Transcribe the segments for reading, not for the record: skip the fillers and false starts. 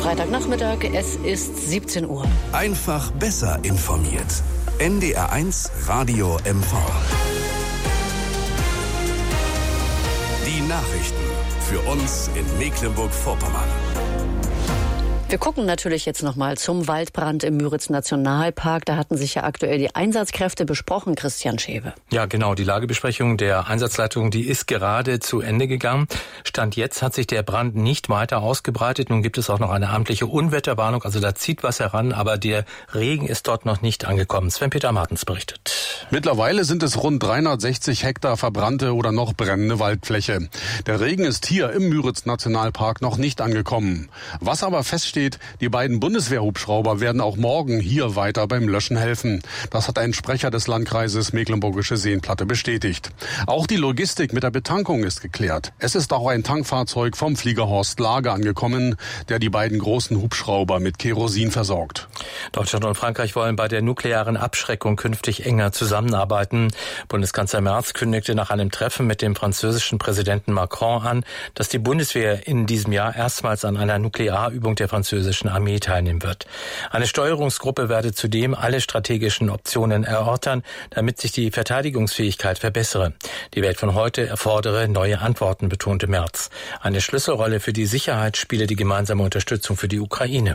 Freitagnachmittag, es ist 17 Uhr. Einfach besser informiert. NDR1 Radio MV. Die Nachrichten für uns in Mecklenburg-Vorpommern. Wir gucken natürlich jetzt nochmal zum Waldbrand im Müritz-Nationalpark. Da hatten sich ja aktuell die Einsatzkräfte besprochen, Christian Schewe. Ja, genau. Die Lagebesprechung der Einsatzleitung, die ist gerade zu Ende gegangen. Stand jetzt hat sich der Brand nicht weiter ausgebreitet. Nun gibt es auch noch eine amtliche Unwetterwarnung. Also da zieht was heran, aber der Regen ist dort noch nicht angekommen. Sven-Peter Martens berichtet. Mittlerweile sind es rund 360 Hektar verbrannte oder noch brennende Waldfläche. Der Regen ist hier im Müritz-Nationalpark noch nicht angekommen. Was aber feststeht, die beiden Bundeswehrhubschrauber werden auch morgen hier weiter beim Löschen helfen. Das hat ein Sprecher des Landkreises Mecklenburgische Seenplatte bestätigt. Auch die Logistik mit der Betankung ist geklärt. Es ist auch ein Tankfahrzeug vom Flieger Horst Lager angekommen, der die beiden großen Hubschrauber mit Kerosin versorgt. Deutschland und Frankreich wollen bei der nuklearen Abschreckung künftig enger zusammenarbeiten. Bundeskanzler Merz kündigte nach einem Treffen mit dem französischen Präsidenten Macron an, dass die Bundeswehr in diesem Jahr erstmals an einer Nuklearübung der französischen Armee teilnehmen wird. Eine Steuerungsgruppe werde zudem alle strategischen Optionen erörtern, damit sich die Verteidigungsfähigkeit verbessere. Die Welt von heute erfordere neue Antworten, betonte Merz. Eine Schlüsselrolle für die Sicherheit spiele die gemeinsame Unterstützung für die Ukraine.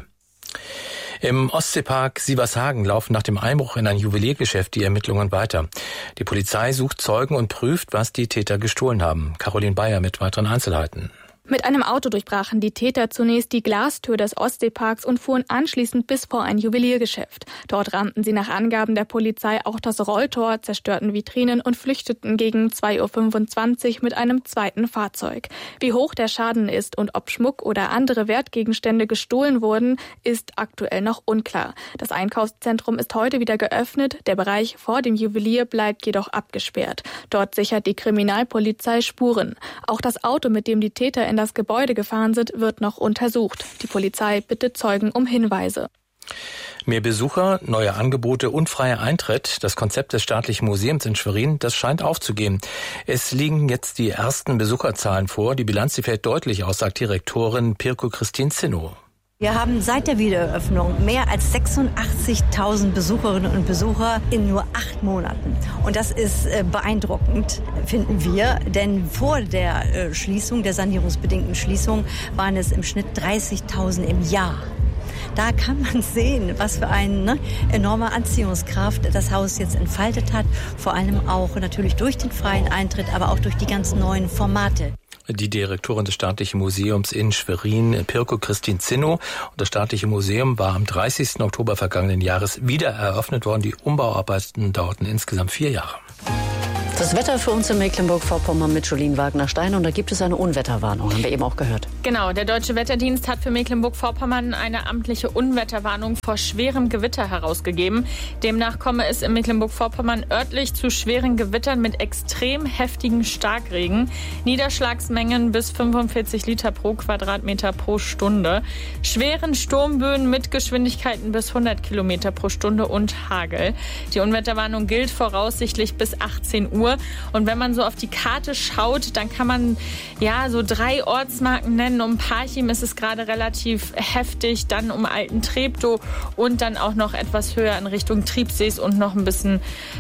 Im Ostseepark Sievershagen laufen nach dem Einbruch in ein Juweliergeschäft die Ermittlungen weiter. Die Polizei sucht Zeugen und prüft, was die Täter gestohlen haben. Caroline Bayer mit weiteren Einzelheiten. Mit einem Auto durchbrachen die Täter zunächst die Glastür des Ostseeparks und fuhren anschließend bis vor ein Juweliergeschäft. Dort rammten sie nach Angaben der Polizei auch das Rolltor, zerstörten Vitrinen und flüchteten gegen 2:25 Uhr mit einem zweiten Fahrzeug. Wie hoch der Schaden ist und ob Schmuck oder andere Wertgegenstände gestohlen wurden, ist aktuell noch unklar. Das Einkaufszentrum ist heute wieder geöffnet, der Bereich vor dem Juwelier bleibt jedoch abgesperrt. Dort sichert die Kriminalpolizei Spuren. Auch das Auto, mit dem die Täter in das Gebäude gefahren sind, wird noch untersucht. Die Polizei bittet Zeugen um Hinweise. Mehr Besucher, neue Angebote und freier Eintritt. Das Konzept des Staatlichen Museums in Schwerin, das scheint aufzugehen. Es liegen jetzt die ersten Besucherzahlen vor. Die Bilanz, die fällt deutlich aus, sagt Direktorin Pirko Christine Zinno. Wir haben seit der Wiedereröffnung mehr als 86.000 Besucherinnen und Besucher in nur 8 Monaten. Und das ist beeindruckend, finden wir. Denn vor der Schließung, der sanierungsbedingten Schließung, waren es im Schnitt 30.000 im Jahr. Da kann man sehen, was für eine enorme Anziehungskraft das Haus jetzt entfaltet hat. Vor allem auch natürlich durch den freien Eintritt, aber auch durch die ganzen neuen Formate. Die Direktorin des Staatlichen Museums in Schwerin, Pirko Christine Zinno. Und das Staatliche Museum war am 30. Oktober vergangenen Jahres wieder eröffnet worden. Die Umbauarbeiten dauerten insgesamt 4 Jahre. Das Wetter für uns in Mecklenburg-Vorpommern mit Jolien Wagner-Stein. Und da gibt es eine Unwetterwarnung, haben wir eben auch gehört. Genau, der Deutsche Wetterdienst hat für Mecklenburg-Vorpommern eine amtliche Unwetterwarnung vor schwerem Gewitter herausgegeben. Demnach komme es in Mecklenburg-Vorpommern örtlich zu schweren Gewittern mit extrem heftigen Starkregen. Niederschlagsmengen bis 45 Liter pro Quadratmeter pro Stunde. Schweren Sturmböen mit Geschwindigkeiten bis 100 Kilometer pro Stunde und Hagel. Die Unwetterwarnung gilt voraussichtlich bis 18 Uhr. Und wenn man so auf die Karte schaut, dann kann man so 3 Ortsmarken nennen. Um Parchim ist es gerade relativ heftig, dann um Alten-Treptow und dann auch noch etwas höher in Richtung Triebsees und noch ein bisschen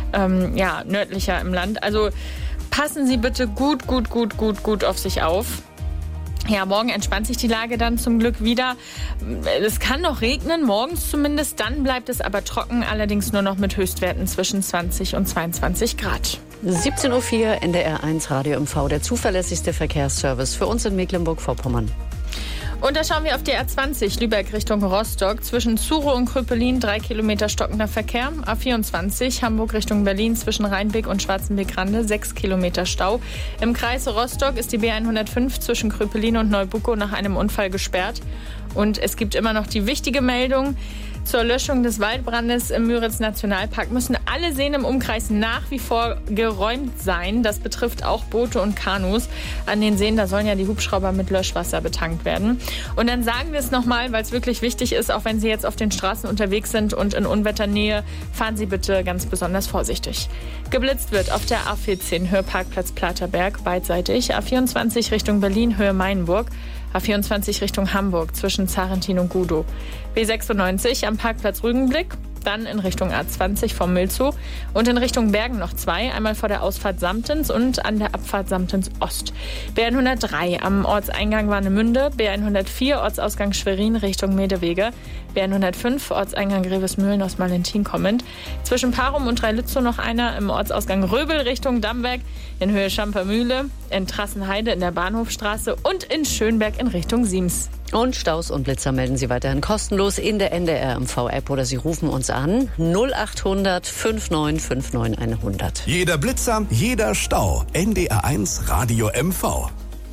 nördlicher im Land. Also passen Sie bitte gut auf sich auf. Ja, morgen entspannt sich die Lage dann zum Glück wieder. Es kann noch regnen, morgens zumindest. Dann bleibt es aber trocken, allerdings nur noch mit Höchstwerten zwischen 20 und 22 Grad. 17:04 Uhr, NDR1 Radio MV, der zuverlässigste Verkehrsservice für uns in Mecklenburg-Vorpommern. Und da schauen wir auf die A20 Lübeck Richtung Rostock. Zwischen Zuro und Kröpelin 3 Kilometer stockender Verkehr. A24 Hamburg Richtung Berlin zwischen Rheinbeck und Schwarzenbeck-Rande 6 Kilometer Stau. Im Kreis Rostock ist die B105 zwischen Kröpelin und Neubuckow nach einem Unfall gesperrt. Und es gibt immer noch die wichtige Meldung. Zur Löschung des Waldbrandes im Müritz-Nationalpark müssen alle Seen im Umkreis nach wie vor geräumt sein. Das betrifft auch Boote und Kanus. An den Seen, da sollen ja die Hubschrauber mit Löschwasser betankt werden. Und dann sagen wir es nochmal, weil es wirklich wichtig ist, auch wenn Sie jetzt auf den Straßen unterwegs sind und in Unwetternähe, fahren Sie bitte ganz besonders vorsichtig. Geblitzt wird auf der A14 Höhe Parkplatz Platerberg beidseitig, A24 Richtung Berlin Höhe Mainburg, A24 Richtung Hamburg zwischen Zarentin und Gudow. B96 am Parkplatz Rügenblick. Dann in Richtung A20 vom Milzow und in Richtung Bergen noch 2, einmal vor der Ausfahrt Samtens und an der Abfahrt Samtens Ost. B103 am Ortseingang Warnemünde, B104 Ortsausgang Schwerin Richtung Medewege, B105 Ortseingang Grevesmühlen aus Malentin kommend. Zwischen Parum und Dreilitzow noch einer im Ortsausgang Röbel Richtung Dammberg, in Höhe Schampermühle, in Trassenheide in der Bahnhofstraße und in Schönberg in Richtung Siems. Und Staus und Blitzer melden Sie weiterhin kostenlos in der NDR MV-App oder Sie rufen uns an 0800 5959 100. Jeder Blitzer, jeder Stau. NDR1 Radio MV.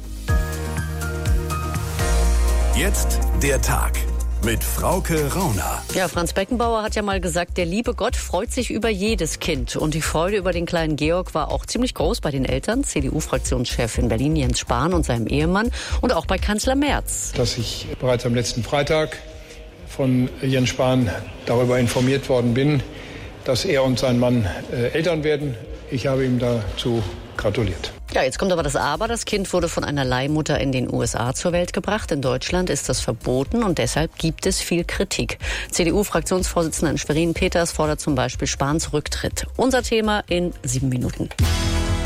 Jetzt der Tag mit Frauke Rauner. Ja, Franz Beckenbauer hat ja mal gesagt, der liebe Gott freut sich über jedes Kind. Und die Freude über den kleinen Georg war auch ziemlich groß bei den Eltern, CDU-Fraktionschef in Berlin Jens Spahn und seinem Ehemann und auch bei Kanzler Merz. Dass ich bereits am letzten Freitag von Jens Spahn darüber informiert worden bin, dass er und sein Mann Eltern werden. Ich habe ihm dazu gratuliert. Ja, jetzt kommt aber das Aber. Das Kind wurde von einer Leihmutter in den USA zur Welt gebracht. In Deutschland ist das verboten und deshalb gibt es viel Kritik. CDU-Fraktionsvorsitzender in Schwerin Peters fordert zum Beispiel Spahns Rücktritt. Unser Thema in 7 Minuten.